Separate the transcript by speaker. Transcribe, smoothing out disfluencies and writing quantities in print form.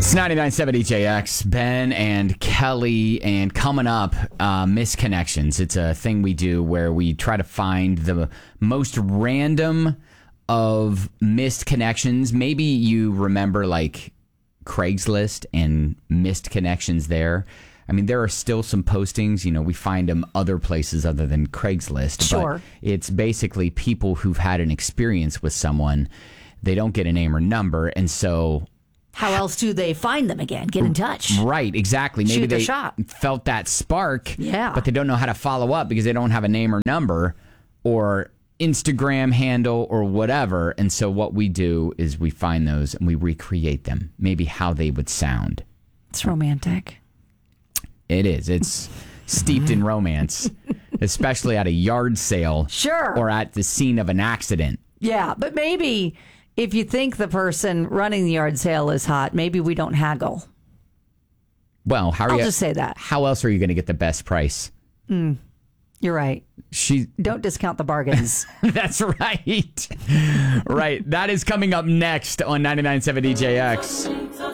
Speaker 1: It's 99.7 DJX, Ben and Kelly, and coming up, misconnections. It's a thing we do where we try to find the most random of missed connections. Maybe you remember like Craigslist and missed connections there. I mean, there are still some postings, we find them other places other than Craigslist.
Speaker 2: Sure.
Speaker 1: But it's basically people who've had an experience with someone. They don't get a name or number, and so...
Speaker 2: How else do they find them again? Get in touch.
Speaker 1: Right, exactly. Maybe
Speaker 2: Shoot their
Speaker 1: they
Speaker 2: shot.
Speaker 1: felt that spark,
Speaker 2: Yeah.
Speaker 1: but they don't know how to follow up because they don't have a name or number or Instagram handle or whatever. And so what we do is we find those and we recreate them, maybe how they would sound.
Speaker 2: It's romantic.
Speaker 1: It is. It's steeped in romance, especially at a yard sale.
Speaker 2: Sure.
Speaker 1: Or at the scene of an accident.
Speaker 2: Yeah, but maybe if you think the person running the yard sale is hot, maybe we don't haggle.
Speaker 1: Well,
Speaker 2: I'll just say that.
Speaker 1: How else are you going to get the best price?
Speaker 2: You're right. Don't discount the bargains.
Speaker 1: That's right. Right. That is coming up next on 99.7 DJX.